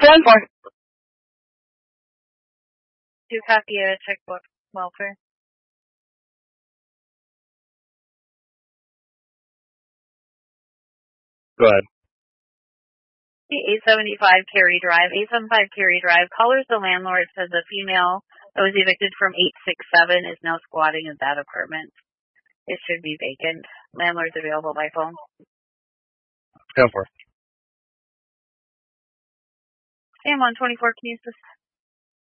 10 for. Do copy a checkbook welfare. Go ahead. 875 Cary Drive. 875 Cary Drive. Callers the landlord says the female that was evicted from 867 is now squatting at that apartment. It should be vacant. Landlord's available by phone. 10 for. Sam on 24, can you assist?